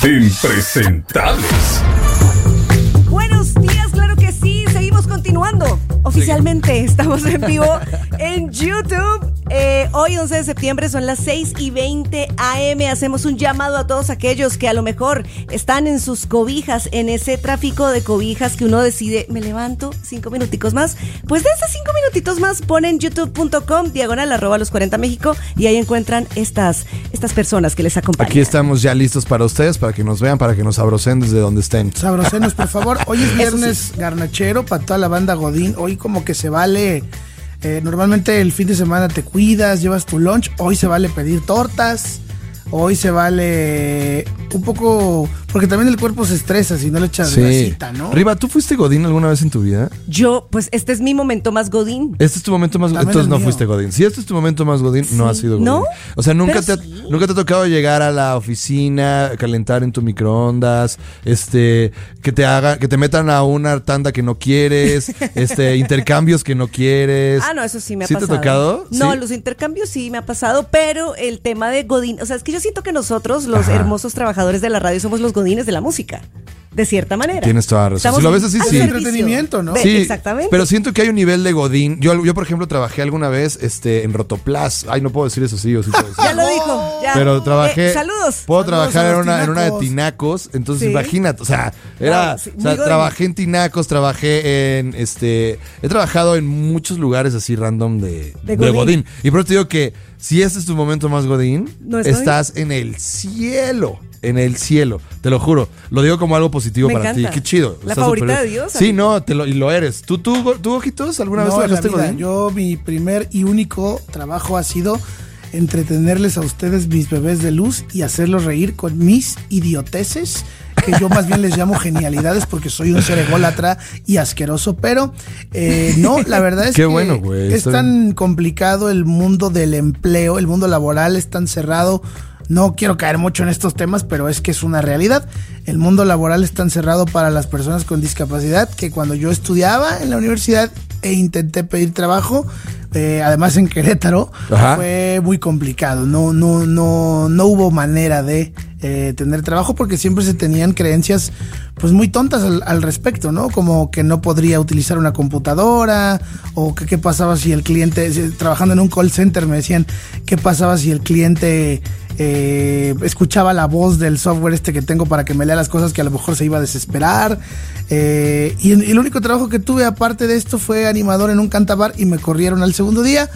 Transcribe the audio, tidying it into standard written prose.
Impresentables. Buenos días, claro que sí. Seguimos continuando. Oficialmente estamos en vivo en YouTube. Hoy 11 de septiembre son las 6:20 AM. Hacemos un llamado a todos aquellos que a lo mejor están en sus cobijas, en ese tráfico de cobijas que uno decide, me levanto 5 minuticos más. Pues de esos 5 minutitos más ponen youtube.com/los40 México y ahí encuentran estas personas que les acompañan. Aquí estamos ya listos para ustedes, para que nos vean, para que nos sabrocen desde donde estén. Sabrocenos, por favor. Hoy es viernes garnachero para toda la banda Godín. Hoy como que se vale... normalmente el fin de semana te cuidas, llevas tu lunch. Hoy se vale pedir tortas. Hoy se vale un poco... Porque también el cuerpo se estresa si no le echas grasita, ¿no? Riva, ¿tú fuiste Godín alguna vez en tu vida? Yo, pues este es mi momento más Godín. Este es tu momento más Godín. Entonces no fuiste Godín. Si este es tu momento más Godín, no has sido Godín. ¿No? O sea, nunca te ha tocado llegar a la oficina, calentar en tu microondas, que te metan a una tanda que no quieres, intercambios que no quieres. Ah, no, eso sí me ha pasado. ¿Sí te ha tocado? No, ¿Sí? los intercambios sí me ha pasado, pero el tema de Godín, o sea, es que yo siento que nosotros, los hermosos trabajadores de la radio, somos los Godines de la música. De cierta manera. Tienes toda la razón. Estamos Si lo ves así, sí. Entretenimiento, ¿no? Sí, exactamente. Pero siento que hay un nivel de Godín. Yo por ejemplo, trabajé alguna vez en Rotoplas. Ay, no puedo decir eso, sí o sí puedo decir. Ya lo dijo, ya. Pero trabajé. Saludos. Puedo Saludos trabajar a en una de tinacos. Tinacos. Entonces, Sí. imagínate. O sea, muy trabajé en Tinacos, trabajé en he trabajado en muchos lugares así random de Godín. Y por eso te digo que si este es tu momento más Godín, ¿No estoy? estás en el cielo. En el cielo, te lo juro. Lo digo como algo positivo Me para encanta. ti. Qué chido. La Está favorita súper- de Dios, Sí, amigo. no, y lo eres. ¿Tú Ojitos, alguna vez No, en la trabajaste vida. Godín? Yo, mi primer y único trabajo ha sido entretenerles a ustedes, mis bebés de luz, y hacerlos reír con mis idioteces, que yo más bien les llamo genialidades porque soy un ser ególatra y asqueroso, pero no, la verdad es Qué que bueno, güey, es tan complicado el mundo del empleo, el mundo laboral es tan cerrado. No quiero caer mucho en estos temas, pero es que es una realidad. El mundo laboral es tan cerrado para las personas con discapacidad que cuando yo estudiaba en la universidad e intenté pedir trabajo, además en Querétaro, Ajá. fue muy complicado. No hubo manera de tener trabajo porque siempre se tenían creencias pues muy tontas al respecto, ¿no? Como que no podría utilizar una computadora, o que qué pasaba si el cliente, trabajando en un call center me decían, ¿qué pasaba si el cliente escuchaba la voz del software que tengo para que me lea las cosas, que a lo mejor se iba a desesperar? Y el único trabajo que tuve aparte de esto fue animador en un cantabar y me corrieron al segundo día.